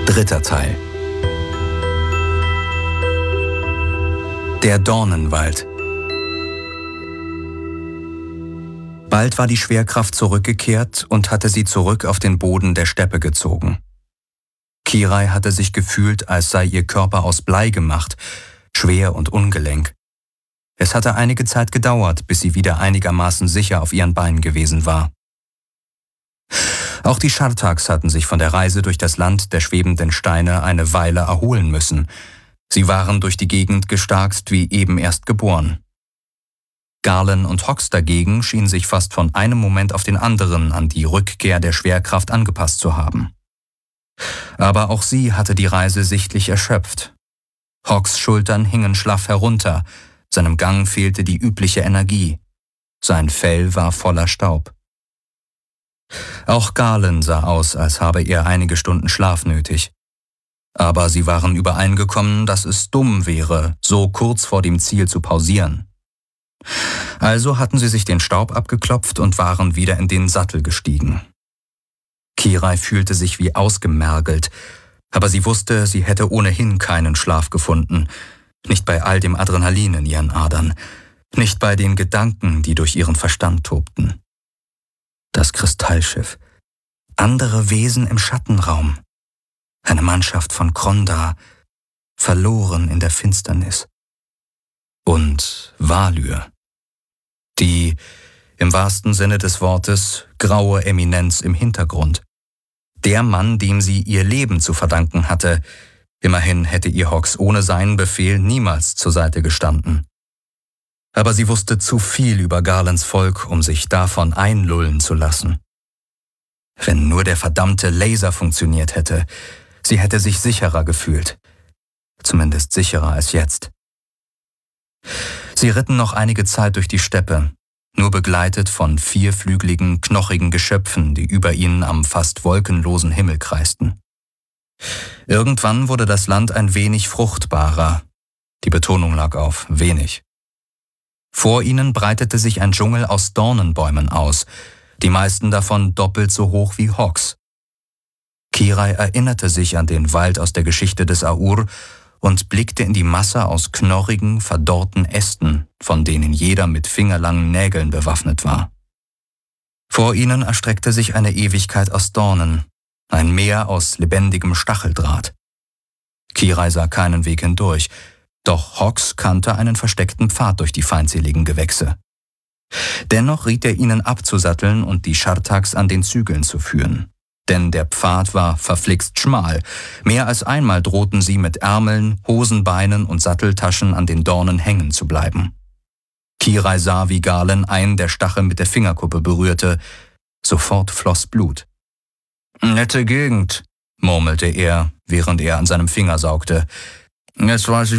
Dritter Teil. Der Dornenwald. Bald war die Schwerkraft zurückgekehrt und hatte sie zurück auf den Boden der Steppe gezogen. Kirai hatte sich gefühlt, als sei ihr Körper aus Blei gemacht, schwer und ungelenk. Es hatte einige Zeit gedauert, bis sie wieder einigermaßen sicher auf ihren Beinen gewesen war. Auch die Schartaks hatten sich von der Reise durch das Land der schwebenden Steine eine Weile erholen müssen. Sie waren durch die Gegend gestarkst wie eben erst geboren. Garlen und Hox dagegen schienen sich fast von einem Moment auf den anderen an die Rückkehr der Schwerkraft angepasst zu haben. Aber auch sie hatte die Reise sichtlich erschöpft. Hox' Schultern hingen schlaff herunter, seinem Gang fehlte die übliche Energie. Sein Fell war voller Staub. Auch Garlen sah aus, als habe er einige Stunden Schlaf nötig. Aber sie waren übereingekommen, dass es dumm wäre, so kurz vor dem Ziel zu pausieren. Also hatten sie sich den Staub abgeklopft und waren wieder in den Sattel gestiegen. Kirai fühlte sich wie ausgemergelt, aber sie wusste, sie hätte ohnehin keinen Schlaf gefunden, nicht bei all dem Adrenalin in ihren Adern, nicht bei den Gedanken, die durch ihren Verstand tobten. Das Kristallschiff, andere Wesen im Schattenraum, eine Mannschaft von Krondar, verloren in der Finsternis. Und Valyr, die, im wahrsten Sinne des Wortes, graue Eminenz im Hintergrund. Der Mann, dem sie ihr Leben zu verdanken hatte. Immerhin hätte ihr Hox ohne seinen Befehl niemals zur Seite gestanden. Aber sie wusste zu viel über Garlens Volk, um sich davon einlullen zu lassen. Wenn nur der verdammte Laser funktioniert hätte, sie hätte sich sicherer gefühlt. Zumindest sicherer als jetzt. Sie ritten noch einige Zeit durch die Steppe, nur begleitet von vierflügeligen, knochigen Geschöpfen, die über ihnen am fast wolkenlosen Himmel kreisten. Irgendwann wurde das Land ein wenig fruchtbarer. Die Betonung lag auf wenig. Vor ihnen breitete sich ein Dschungel aus Dornenbäumen aus, die meisten davon doppelt so hoch wie Hox. Kirai erinnerte sich an den Wald aus der Geschichte des Aur und blickte in die Masse aus knorrigen, verdorrten Ästen, von denen jeder mit fingerlangen Nägeln bewaffnet war. Vor ihnen erstreckte sich eine Ewigkeit aus Dornen, ein Meer aus lebendigem Stacheldraht. Kirai sah keinen Weg hindurch, doch Hox kannte einen versteckten Pfad durch die feindseligen Gewächse. Dennoch riet er ihnen abzusatteln und die Schartaks an den Zügeln zu führen. Denn der Pfad war verflixt schmal. Mehr als einmal drohten sie mit Ärmeln, Hosenbeinen und Satteltaschen an den Dornen hängen zu bleiben. Kirai sah, wie Garlen einen der Stachel mit der Fingerkuppe berührte. Sofort floss Blut. »Nette Gegend«, murmelte er, während er an seinem Finger saugte. »Jetzt weiß ich,